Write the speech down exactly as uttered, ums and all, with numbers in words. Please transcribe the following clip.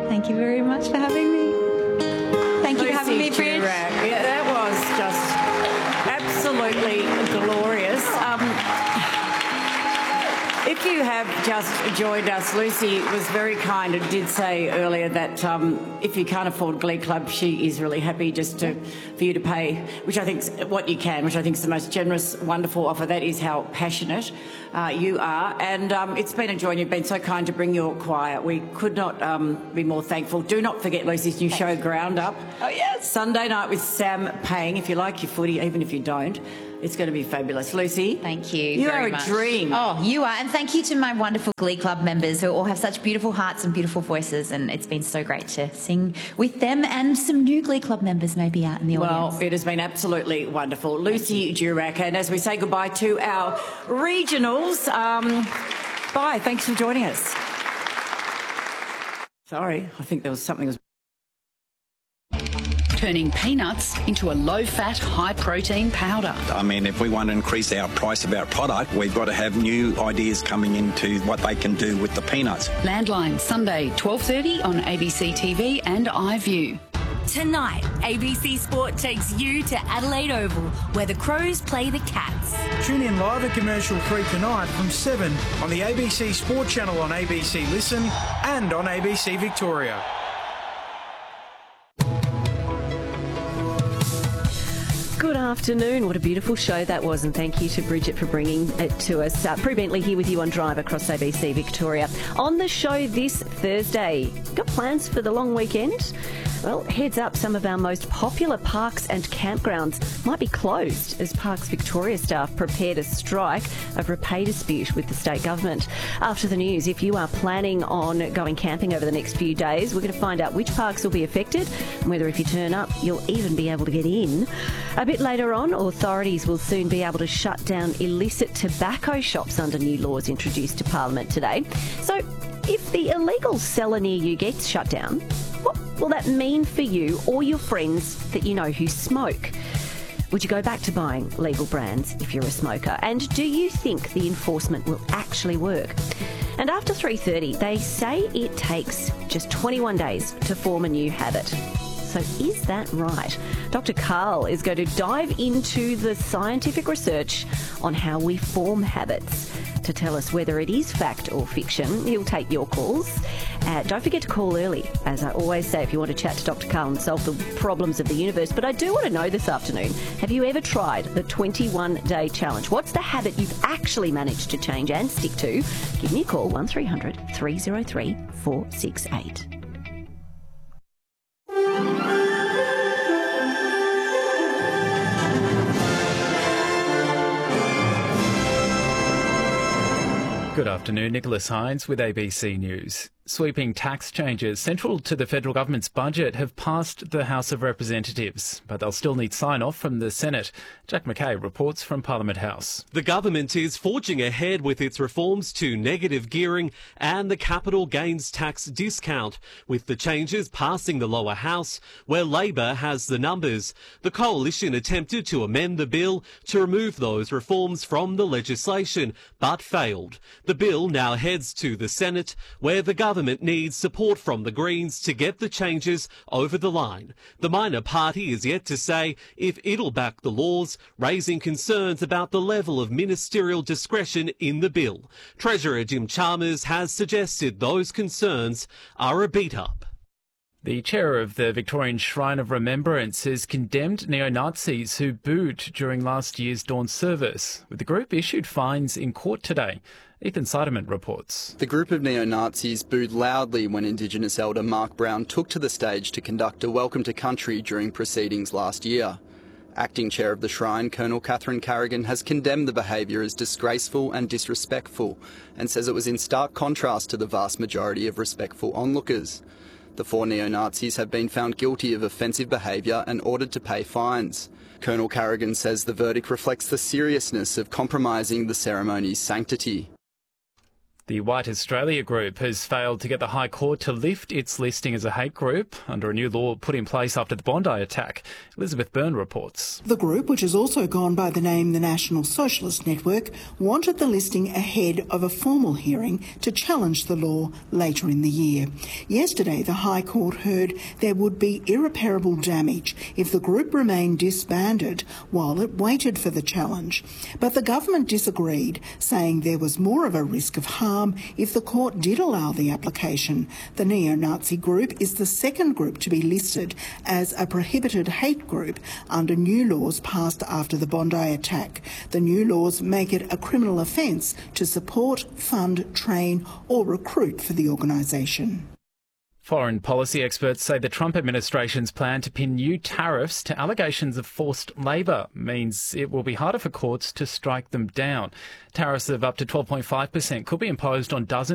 Thank you very much for having me. Thank you Lucy for having me, Bridge. Durack. Yeah, that was just absolutely glorious. Um, If you have just joined us, Lucy was very kind and did say earlier that um, if you can't afford Glee Club, she is really happy just to for you to pay, which I think is what you can, which I think is the most generous, wonderful offer. That is how passionate uh, you are. And um, it's been a joy, and you've been so kind to bring your choir. We could not um, be more thankful. Do not forget Lucy's new show, Ground Up. Oh, yes. Sunday night with Sam Payne. If you like your footy, even if you don't, it's going to be fabulous. Lucy. Thank you. You very are a much. dream. Oh, you are. And thank you to my wonderful Glee Club members who all have such beautiful hearts and beautiful voices. And it's been so great to sing with them and some new Glee Club members maybe out in the audience. Well, it has been absolutely wonderful. Lucy Durack. And as we say goodbye to our regionals, um, bye. Thanks for joining us. Sorry, I think there was something was... Turning peanuts into a low-fat, high-protein powder. I mean, if we want to increase our price of our product, we've got to have new ideas coming into what they can do with the peanuts. Landline, Sunday, twelve thirty on A B C T V and iView. Tonight, A B C Sport takes you to Adelaide Oval, where the Crows play the Cats. Tune in live at commercial free tonight from seven on the A B C Sport channel on A B C Listen and on A B C Victoria. Good afternoon. What a beautiful show that was, and thank you to Bridget for bringing it to us. Uh, Prue Bentley here with you on Drive across A B C Victoria. On the show this Thursday, got plans for the long weekend? Well, heads up, some of our most popular parks and campgrounds might be closed as Parks Victoria staff prepare to strike over a pay dispute with the state government. After the news, if you are planning on going camping over the next few days, we're going to find out which parks will be affected and whether if you turn up, you'll even be able to get in. A bit later on, authorities will soon be able to shut down illicit tobacco shops under new laws introduced to Parliament today. So, if the illegal cellar near you gets shut down, what will that mean for you or your friends that you know who smoke? Would you go back to buying legal brands if you're a smoker? And do you think the enforcement will actually work? And after three thirty, they say it takes just twenty-one days to form a new habit. So is that right? Doctor Karl is going to dive into the scientific research on how we form habits. To tell us whether it is fact or fiction, he'll take your calls. Uh, don't forget to call early, as I always say, if you want to chat to Doctor Karl and solve the problems of the universe. But I do want to know this afternoon, have you ever tried the twenty-one day challenge? What's the habit you've actually managed to change and stick to? Give me a call, one three hundred, three oh three, four six eight. Good afternoon, Nicholas Hines with A B C News. Sweeping tax changes central to the federal government's budget have passed the House of Representatives, but they'll still need sign-off from the Senate. Jack McKay reports from Parliament House. The government is forging ahead with its reforms to negative gearing and the capital gains tax discount, with the changes passing the lower house, where Labor has the numbers. The coalition attempted to amend the bill to remove those reforms from the legislation, but failed. The bill now heads to the Senate, where the government Government needs support from the Greens to get the changes over the line. The minor party is yet to say if it'll back the laws, raising concerns about the level of ministerial discretion in the bill. Treasurer Jim Chalmers has suggested those concerns are a beat-up. The chair of the Victorian Shrine of Remembrance has condemned neo-Nazis who booed during last year's dawn service, with the group issued fines in court today. Ethan Seidemann reports. The group of neo-Nazis booed loudly when Indigenous elder Mark Brown took to the stage to conduct a welcome to country during proceedings last year. Acting chair of the Shrine, Colonel Catherine Carrigan, has condemned the behaviour as disgraceful and disrespectful and says it was in stark contrast to the vast majority of respectful onlookers. The four neo-Nazis have been found guilty of offensive behaviour and ordered to pay fines. Colonel Carrigan says the verdict reflects the seriousness of compromising the ceremony's sanctity. The White Australia Group has failed to get the High Court to lift its listing as a hate group under a new law put in place after the Bondi attack. Elizabeth Byrne reports. The group, which has also gone by the name the National Socialist Network, wanted the listing ahead of a formal hearing to challenge the law later in the year. Yesterday, the High Court heard there would be irreparable damage if the group remained disbanded while it waited for the challenge. But the government disagreed, saying there was more of a risk of harm if the court did allow the application. The neo-Nazi group is the second group to be listed as a prohibited hate group under new laws passed after the Bondi attack. The new laws make it a criminal offence to support, fund, train or recruit for the organisation. Foreign policy experts say the Trump administration's plan to pin new tariffs to allegations of forced labour means it will be harder for courts to strike them down. Tariffs of up to twelve point five percent could be imposed on dozens